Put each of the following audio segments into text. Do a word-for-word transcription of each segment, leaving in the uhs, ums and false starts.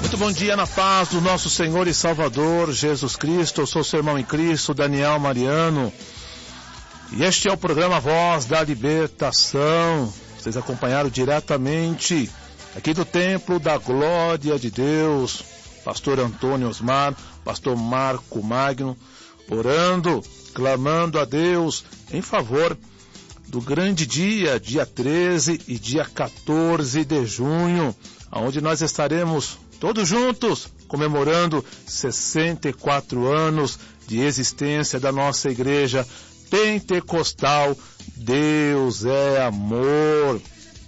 Muito bom dia na paz do nosso Senhor e Salvador Jesus Cristo. Eu sou seu irmão em Cristo, Daniel Mariano. E este é o programa Voz da Libertação. Vocês acompanharam diretamente aqui do Templo da Glória de Deus. Pastor Antônio Osmar, Pastor Marco Magno, orando, clamando a Deus em favor do grande dia, dia treze e dia quatorze de junho, onde nós estaremos todos juntos comemorando sessenta e quatro anos de existência da nossa igreja pentecostal. Deus é amor.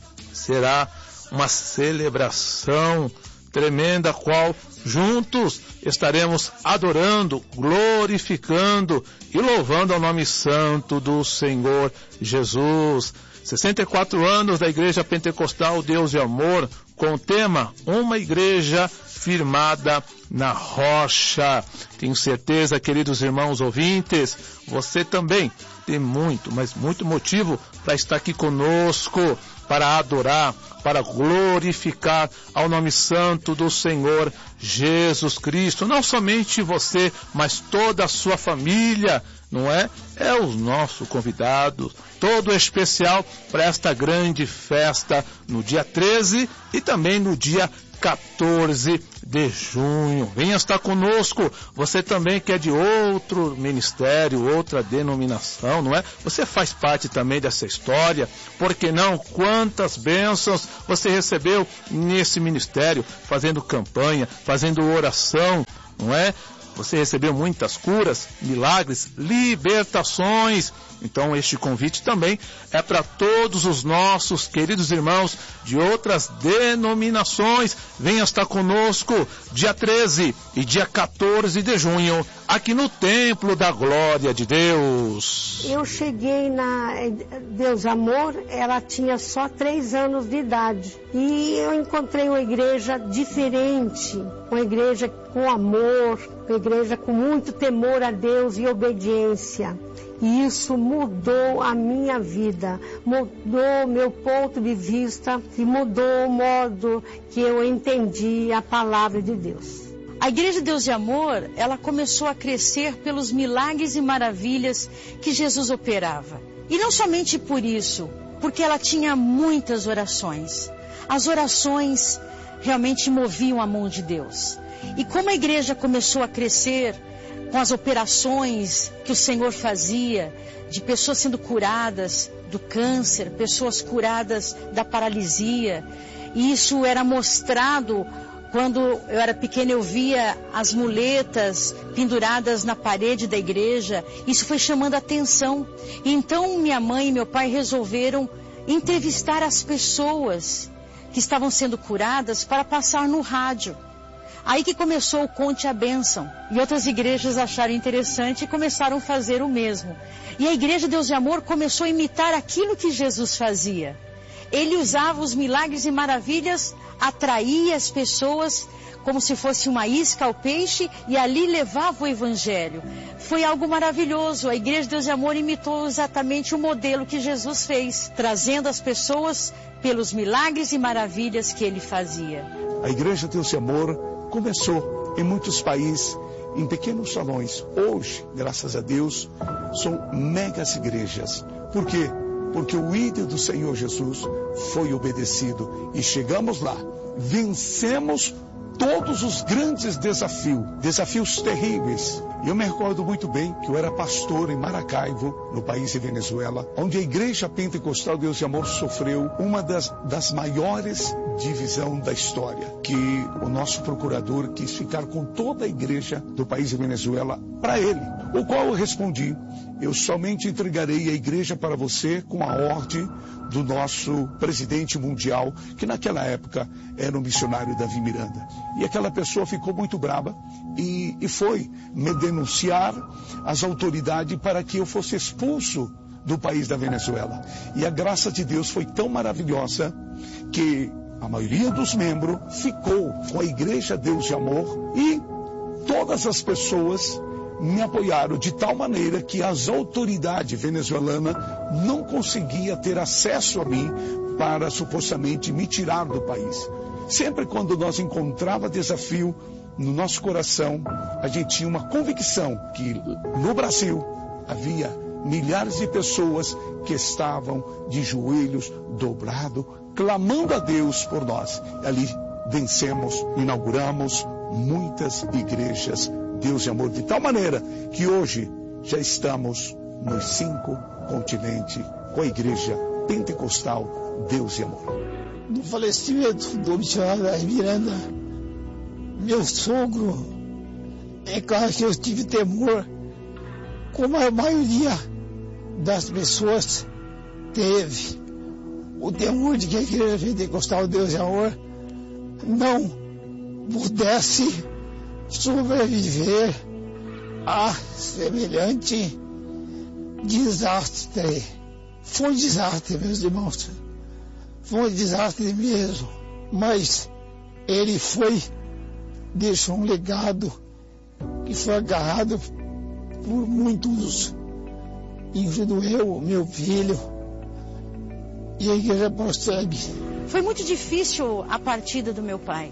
Será uma celebração tremenda, qual juntos estaremos adorando, glorificando e louvando ao nome santo do Senhor Jesus. sessenta e quatro anos da Igreja Pentecostal Deus de Amor, com o tema Uma Igreja Firmada na Rocha. Tenho certeza, queridos irmãos ouvintes, você também tem muito, mas muito motivo para estar aqui conosco, para adorar, para glorificar ao nome santo do Senhor Jesus Cristo. Não somente você, mas toda a sua família, não é? É o nosso convidado, todo especial para esta grande festa no dia treze e também no dia quatorze de junho. Venha estar conosco, você também que é de outro ministério, outra denominação, não é? Você faz parte também dessa história, por que não? Quantas bênçãos você recebeu nesse ministério, fazendo campanha, fazendo oração, não é? Você recebeu muitas curas, milagres, libertações. Então este convite também é para todos os nossos queridos irmãos de outras denominações. Venha estar conosco dia treze e dia quatorze de junho, aqui no Templo da Glória de Deus. Eu cheguei na Deus Amor, ela tinha só três anos de idade. E eu encontrei uma igreja diferente, uma igreja com amor, uma igreja com muito temor a Deus e obediência. E isso mudou a minha vida, mudou meu ponto de vista e mudou o modo que eu entendi a palavra de Deus. A Igreja Deus de Amor, ela começou a crescer pelos milagres e maravilhas que Jesus operava. E não somente por isso, porque ela tinha muitas orações. As orações realmente moviam a mão de Deus. E como a igreja começou a crescer com as operações que o Senhor fazia, de pessoas sendo curadas do câncer, pessoas curadas da paralisia, e isso era mostrado quando eu era pequena, eu via as muletas penduradas na parede da igreja. Isso foi chamando a atenção. Então minha mãe e meu pai resolveram entrevistar as pessoas que estavam sendo curadas para passar no rádio. Aí que começou o Conte a Bênção. E outras igrejas acharam interessante e começaram a fazer o mesmo. E a Igreja Deus de Amor começou a imitar aquilo que Jesus fazia. Ele usava os milagres e maravilhas, atraía as pessoas como se fosse uma isca ao peixe e ali levava o Evangelho. Foi algo maravilhoso. A Igreja Deus de Amor imitou exatamente o modelo que Jesus fez, trazendo as pessoas pelos milagres e maravilhas que ele fazia. A Igreja Deus de Amor começou em muitos países, em pequenos salões. Hoje, graças a Deus, são megas igrejas. Por quê? Porque o ídolo do Senhor Jesus foi obedecido e chegamos lá, vencemos todos os grandes desafios, desafios terríveis. Eu me recordo muito bem que eu era pastor em Maracaibo, no país de Venezuela, onde a Igreja Pentecostal Deus de Amor sofreu uma das, das maiores divisões da história, que o nosso procurador quis ficar com toda a igreja do país de Venezuela para ele, o qual eu respondi: eu somente entregarei a igreja para você com a ordem do nosso presidente mundial, que naquela época era o missionário Davi Miranda. E aquela pessoa ficou muito brava e, e foi me denunciar às autoridades para que eu fosse expulso do país da Venezuela. E a graça de Deus foi tão maravilhosa que a maioria dos membros ficou com a Igreja Deus de Amor e todas as pessoas me apoiaram de tal maneira que as autoridades venezuelanas não conseguiam ter acesso a mim para supostamente me tirar do país. Sempre quando nós encontrava desafio no nosso coração, a gente tinha uma convicção que no Brasil havia milhares de pessoas que estavam de joelhos dobrados, clamando a Deus por nós. Ali vencemos, inauguramos muitas igrejas Deus e Amor, de tal maneira que hoje já estamos nos cinco continentes com a igreja pentecostal Deus e Amor. No falecimento do missionário Miranda, meu sogro, é claro que eu tive temor, como a maioria das pessoas teve, o temor de que a igreja pentecostal Deus e Amor não pudesse sobreviver a semelhante desastre. Foi um desastre, meus irmãos. Foi um desastre mesmo. Mas ele foi, deixou um legado que foi agarrado por muitos, incluindo eu, meu filho, e a igreja prossegue. Foi muito difícil a partida do meu pai,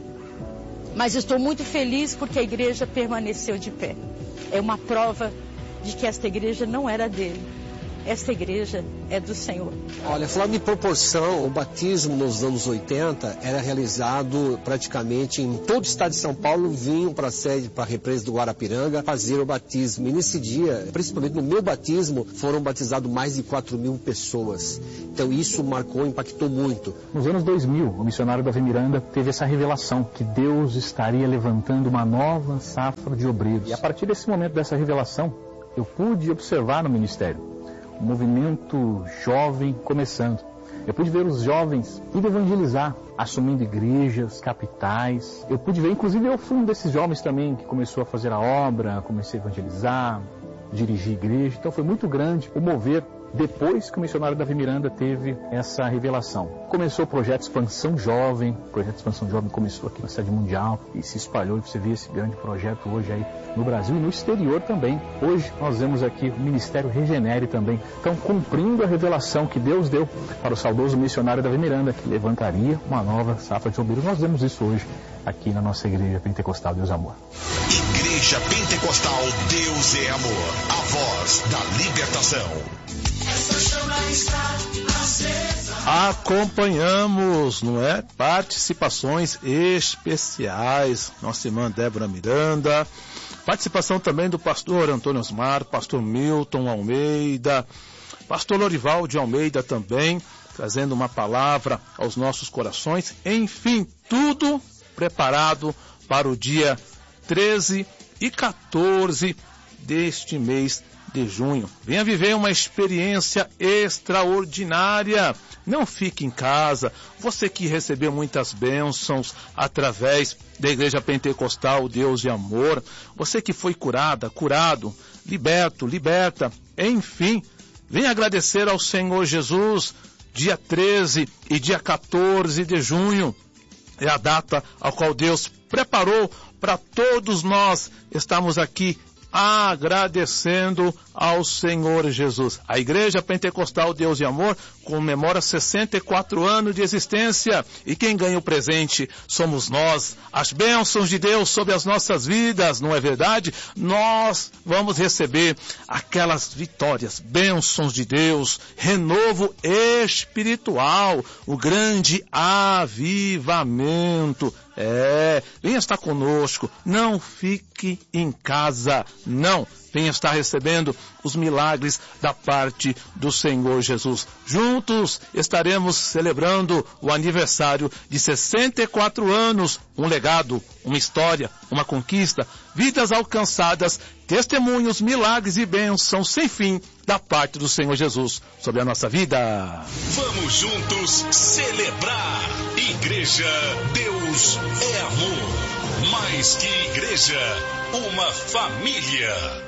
mas estou muito feliz porque a igreja permaneceu de pé. É uma prova de que esta igreja não era dele. Esta igreja é do Senhor. Olha, falando de proporção, o batismo nos anos oitenta era realizado praticamente em todo o estado de São Paulo, vinham para a sede, para a represa do Guarapiranga, fazer o batismo. E nesse dia, principalmente no meu batismo, foram batizados mais de quatro mil pessoas. Então isso marcou, impactou muito. Nos anos dois mil, o missionário Davi Miranda teve essa revelação que Deus estaria levantando uma nova safra de obreiros. E a partir desse momento, dessa revelação, eu pude observar no ministério um movimento jovem começando. Eu pude ver os jovens indo evangelizar, assumindo igrejas, capitais. Eu pude ver, inclusive eu fui um desses jovens também que começou a fazer a obra, comecei a evangelizar, dirigir igreja. Então foi muito grande o mover depois que o missionário Davi Miranda teve essa revelação. Começou o projeto Expansão Jovem, o projeto Expansão Jovem começou aqui na sede mundial e se espalhou, e você vê esse grande projeto hoje aí no Brasil e no exterior também. Hoje nós vemos aqui o Ministério Regenere também. Então, cumprindo a revelação que Deus deu para o saudoso missionário Davi Miranda, que levantaria uma nova safra de obreiros, nós vemos isso hoje aqui na nossa Igreja Pentecostal Deus é Amor. Igreja Pentecostal Deus é Amor, a voz da libertação. Essa chama está acesa. Acompanhamos, não é? Participações especiais. Nossa irmã Débora Miranda. Participação também do pastor Antônio Osmar, pastor Milton Almeida, pastor Lorival de Almeida também, trazendo uma palavra aos nossos corações. Enfim, tudo preparado para o dia treze e quatorze deste mês de junho. Venha viver uma experiência extraordinária. Não fique em casa. Você que recebeu muitas bênçãos através da Igreja Pentecostal Deus e Amor. Você que foi curada, curado, liberto, liberta. Enfim, venha agradecer ao Senhor Jesus. Dia treze e dia quatorze de junho é a data a qual Deus preparou para todos nós. Estamos aqui agradecendo ao Senhor Jesus. A Igreja Pentecostal Deus e Amor comemora sessenta e quatro anos de existência e quem ganha o presente somos nós. As bênçãos de Deus sobre as nossas vidas, não é verdade? Nós vamos receber aquelas vitórias, bênçãos de Deus, renovo espiritual, o grande avivamento. É, venha estar conosco, não fique em casa, não. Venha estar recebendo os milagres da parte do Senhor Jesus. Juntos estaremos celebrando o aniversário de sessenta e quatro anos, um legado, uma história, uma conquista, vidas alcançadas, testemunhos, milagres e bênçãos sem fim da parte do Senhor Jesus sobre a nossa vida. Vamos juntos celebrar. Igreja Deus é Amor. Mais que igreja, uma família.